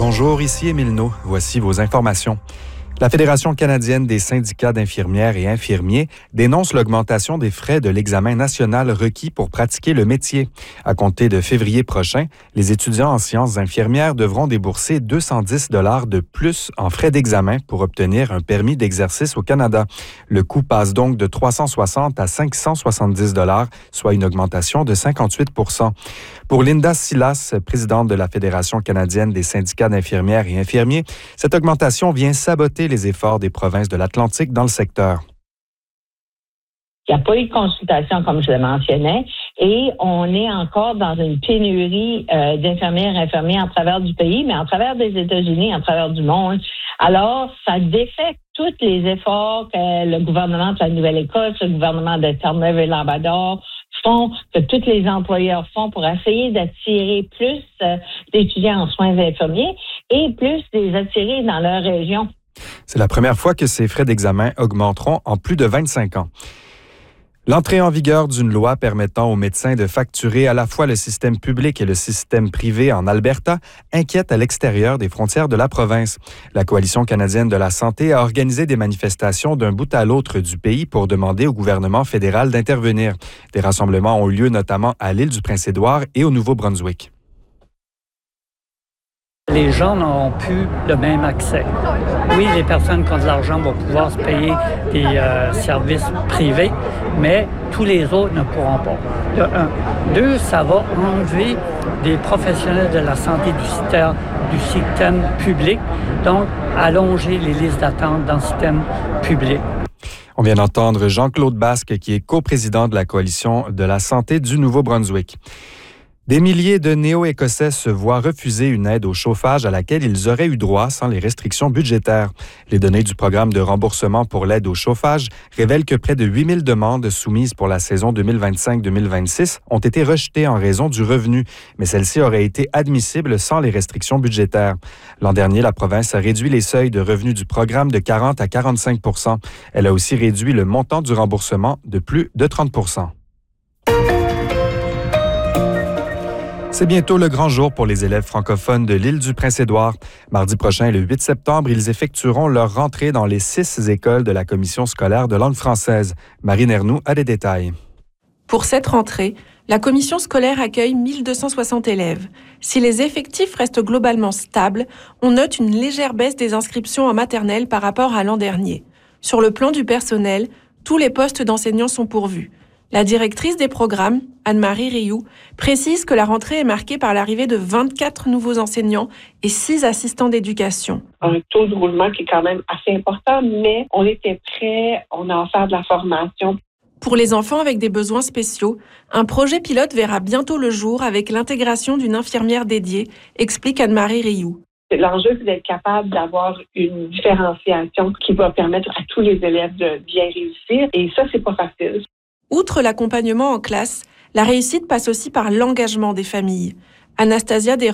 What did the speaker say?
Bonjour, ici Émile Naud. Voici vos informations. La Fédération canadienne des syndicats d'infirmières et infirmiers dénonce l'augmentation des frais de l'examen national requis pour pratiquer le métier. À compter de février prochain, les étudiants en sciences infirmières devront débourser 210 $ de plus en frais d'examen pour obtenir un permis d'exercice au Canada. Le coût passe donc de 360 à 570 $, soit une augmentation de 58 %. Pour Linda Silas, présidente de la Fédération canadienne des syndicats d'infirmières et infirmiers, cette augmentation vient saboter les efforts des provinces de l'Atlantique dans le secteur. Il n'y a pas eu de consultation, comme je le mentionnais, et on est encore dans une pénurie d'infirmières et infirmiers en travers du pays, mais en travers des États-Unis, en travers du monde. Alors, ça défecte tous les efforts que le gouvernement de la Nouvelle-Écosse, le gouvernement de Terre-Neuve et Labrador font, que tous les employeurs font pour essayer d'attirer plus d'étudiants en soins infirmiers et plus les attirer dans leur région. C'est la première fois que ces frais d'examen augmenteront en plus de 25 ans. L'entrée en vigueur d'une loi permettant aux médecins de facturer à la fois le système public et le système privé en Alberta inquiète à l'extérieur des frontières de la province. La Coalition canadienne de la santé a organisé des manifestations d'un bout à l'autre du pays pour demander au gouvernement fédéral d'intervenir. Des rassemblements ont eu lieu notamment à l'île du Prince-Édouard et au Nouveau-Brunswick. Les gens n'auront plus le même accès. Oui, les personnes qui ont de l'argent vont pouvoir se payer des services privés, mais tous les autres ne pourront pas. De un. Deux, ça va enlever des professionnels de la santé du système public, donc allonger les listes d'attente dans le système public. On vient d'entendre Jean-Claude Basque, qui est coprésident de la Coalition de la santé du Nouveau-Brunswick. Des milliers de Néo-Écossais se voient refuser une aide au chauffage à laquelle ils auraient eu droit sans les restrictions budgétaires. Les données du programme de remboursement pour l'aide au chauffage révèlent que près de 8000 demandes soumises pour la saison 2025-2026 ont été rejetées en raison du revenu, mais celles-ci auraient été admissibles sans les restrictions budgétaires. L'an dernier, la province a réduit les seuils de revenus du programme de 40 à 45 %. Elle a aussi réduit le montant du remboursement de plus de 30 %. C'est bientôt le grand jour pour les élèves francophones de l'île du Prince-Édouard. Mardi prochain, le 8 septembre, ils effectueront leur rentrée dans les 6 écoles de la Commission scolaire de langue française. Marine Ernoux a des détails. Pour cette rentrée, la Commission scolaire accueille 1260 élèves. Si les effectifs restent globalement stables, on note une légère baisse des inscriptions en maternelle par rapport à l'an dernier. Sur le plan du personnel, tous les postes d'enseignants sont pourvus. La directrice des programmes, Anne-Marie Rioux, précise que la rentrée est marquée par l'arrivée de 24 nouveaux enseignants et 6 assistants d'éducation. Un taux de roulement qui est quand même assez important, mais on était prêts, on a offert de la formation. Pour les enfants avec des besoins spéciaux, un projet pilote verra bientôt le jour avec l'intégration d'une infirmière dédiée, explique Anne-Marie Rioux. L'enjeu, c'est d'être capable d'avoir une différenciation qui va permettre à tous les élèves de bien réussir, et ça, c'est pas facile. Outre l'accompagnement en classe, la réussite passe aussi par l'engagement des familles. Anastasia